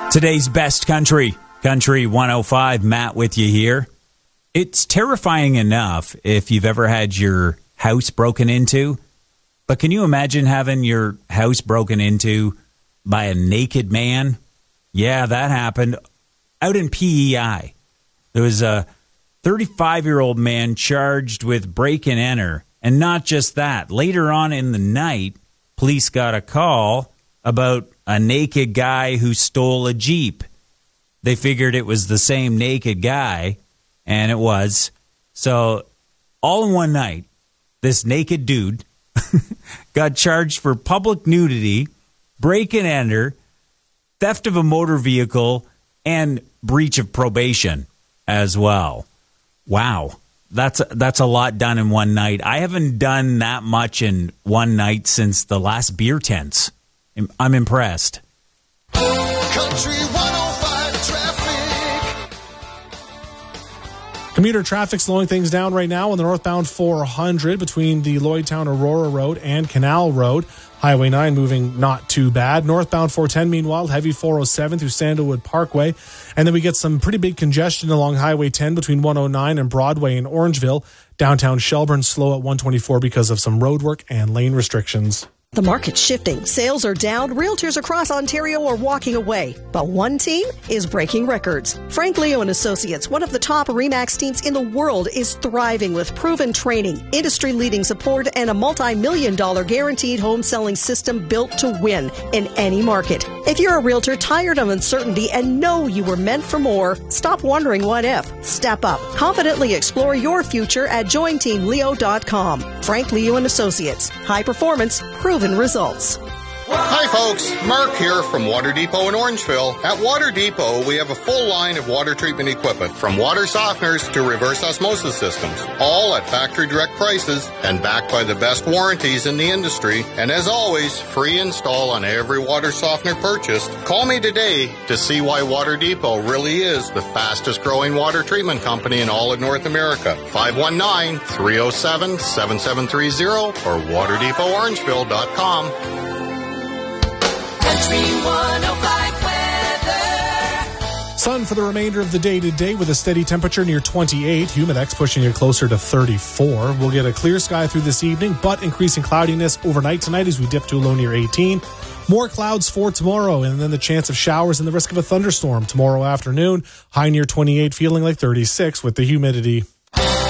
Today's best country, Country 105, Matt with you here. It's terrifying enough if you've ever had your house broken into, but can you imagine having your house broken into by a naked man? Yeah, that happened out in PEI. There was a 35-year-old man charged with break and enter, and not just that. Later on in the night, police got a call about a naked guy who stole a Jeep. They figured it was the same naked guy, and it was. So all in one night, this naked dude got charged for public nudity, break and enter, theft of a motor vehicle, and breach of probation as well. Wow. That's a lot done in one night. I haven't done that much in one night since the last beer tents. I'm impressed. Country 105 traffic. Commuter traffic slowing things down right now on the northbound 400 between the Lloydtown Aurora Road and Canal Road. Highway 9 moving not too bad. Northbound 410, meanwhile, heavy 407 through Sandalwood Parkway. And then we get some pretty big congestion along Highway 10 between 109 and Broadway in Orangeville. Downtown Shelburne slow at 124 because of some road work and lane restrictions. The market's shifting. Sales are down. Realtors across Ontario are walking away. But one team is breaking records. Frank Leo and Associates, one of the top RE/MAX teams in the world, is thriving with proven training, industry-leading support, and a multi-million-dollar guaranteed home selling system built to win in any market. If you're a realtor tired of uncertainty and know you were meant for more, stop wondering what if. Step up. Confidently explore your future at jointeamleo.com. Frank Leo and Associates. High performance, proven results. Hi folks, Mark here from Water Depot in Orangeville. At Water Depot, we have a full line of water treatment equipment, from water softeners to reverse osmosis systems, all at factory direct prices and backed by the best warranties in the industry. And as always, free install on every water softener purchased. Call me today to see why Water Depot really is the fastest growing water treatment company in all of North America. 519-307-7730 or waterdepotorangeville.com. Country 105 weather. Sun for the remainder of the day today with a steady temperature near 28. Humidex pushing it closer to 34. We'll get a clear sky through this evening, but increasing cloudiness overnight tonight as we dip to a low near 18. More clouds for tomorrow, and then the chance of showers and the risk of a thunderstorm tomorrow afternoon. High near 28, feeling like 36 with the humidity.